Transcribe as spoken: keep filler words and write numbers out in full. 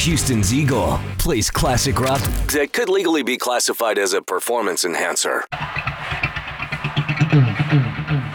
Houston's Eagle plays classic rock that could legally be classified as a performance enhancer.